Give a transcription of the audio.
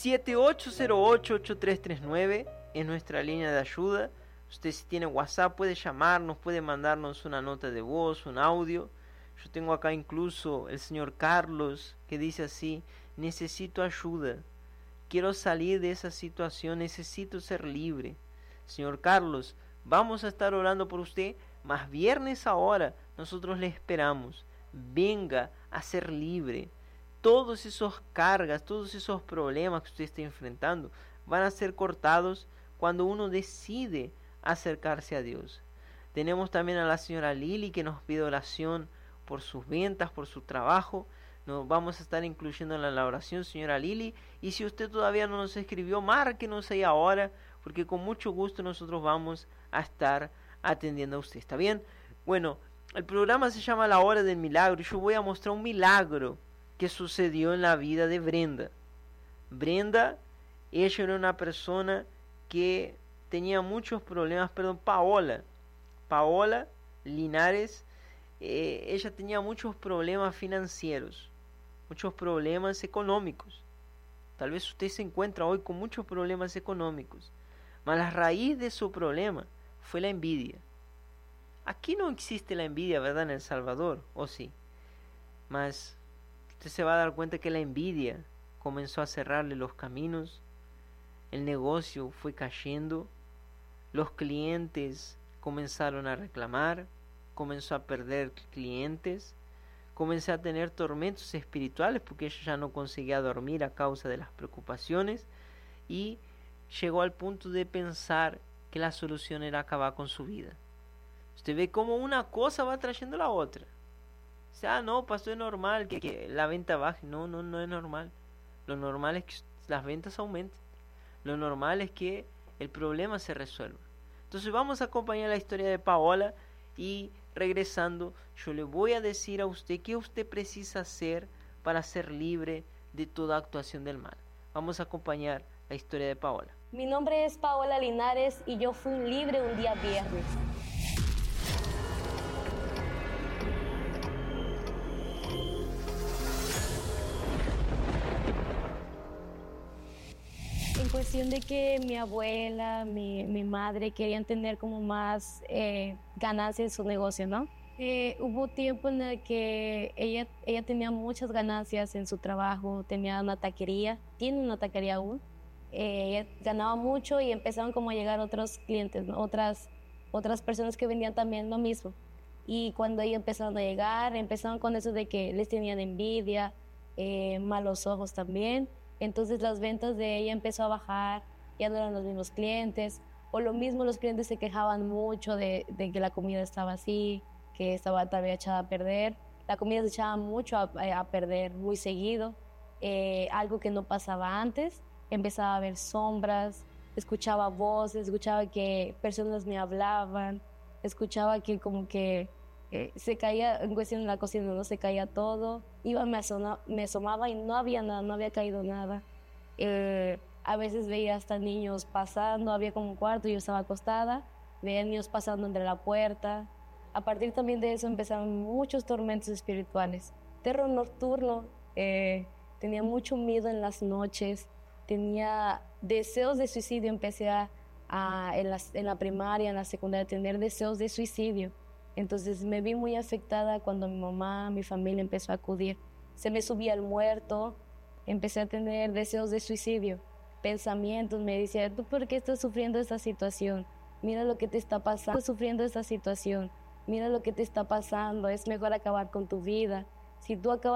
7808-8339 es nuestra línea de ayuda. Usted, si tiene WhatsApp, puede llamarnos, puede mandarnos una nota de voz, un audio. Yo tengo acá incluso el señor Carlos que dice así: necesito ayuda, quiero salir de esa situación, necesito ser libre. Señor Carlos, vamos a estar orando por usted, más viernes ahora nosotros le esperamos. Venga a ser libre. Todos esos cargas, todos esos problemas que usted está enfrentando van a ser cortados cuando uno decide acercarse a Dios. Tenemos también a la señora Lili que nos pide oración por sus ventas, por su trabajo. Nos vamos a estar incluyendo en la oración, señora Lili. Y si usted todavía no nos escribió, márquenos ahí ahora, porque con mucho gusto nosotros vamos a estar atendiendo a usted. ¿Está bien? Bueno, el programa se llama La Hora del Milagro y yo voy a mostrar un milagro que sucedió en la vida de Brenda. Brenda, ella era una persona que tenía muchos problemas, Paola Linares, ella tenía muchos problemas financieros, muchos problemas económicos. Tal vez usted se encuentra hoy con muchos problemas económicos, mas la raíz de su problema fue la envidia. Aquí no existe la envidia, ¿verdad? En El Salvador, ¿o sí? Mas usted se va a dar cuenta que la envidia comenzó a cerrarle los caminos, el negocio fue cayendo, los clientes comenzaron a reclamar, comenzó a perder clientes, comencé a tener tormentos espirituales porque ella ya no conseguía dormir a causa de las preocupaciones y llegó al punto de pensar que la solución era acabar con su vida. Usted ve cómo una cosa va trayendo la otra. O sea, no, pasó, es normal que la venta baje. No es normal. Lo normal es que las ventas aumenten. Lo normal es que el problema se resuelva. Entonces vamos a acompañar la historia de Paola y regresando yo le voy a decir a usted qué usted precisa hacer para ser libre de toda actuación del mal. Vamos a acompañar la historia de Paola. Mi nombre es Paola Linares y yo fui libre un día viernes. En cuestión de que mi abuela, mi madre querían tener como más ganancia en su negocio, ¿no? Hubo tiempo en el que ella tenía muchas ganancias en su trabajo, tenía una taquería, tiene una taquería aún. Ella ganaba mucho y empezaron como a llegar otros clientes, ¿no? Otras personas que vendían también lo mismo. Y cuando ellos empezaron a llegar, empezaron con eso de que les tenían envidia, malos ojos también. Entonces las ventas de ella empezó a bajar, ya no eran los mismos clientes, o lo mismo los clientes se quejaban mucho de que la comida estaba así, que estaba tal vez echada a perder. La comida se echaba mucho a perder muy seguido, algo que no pasaba antes. Empezaba a ver sombras, escuchaba voces, escuchaba que personas me hablaban, escuchaba que como que se caía, en cuestión de la cocina no se caía todo, me asomaba y no había nada, no había caído nada. A veces veía hasta niños pasando, había como un cuarto y yo estaba acostada, veía niños pasando entre la puerta. A partir también de eso empezaron muchos tormentos espirituales, terror nocturno, tenía mucho miedo en las noches, tenía deseos de suicidio, empecé en la primaria, en la secundaria, a tener deseos de suicidio. Entonces me vi muy afectada cuando mi mamá, mi familia empezó a acudir. Se me subía el muerto, empecé a tener deseos de suicidio, pensamientos, me decía, ¿tú por qué estás sufriendo esta situación? Mira lo que te está pasando, estás sufriendo esta situación, mira lo que te está pasando, es mejor acabar con tu vida. Si tú acabas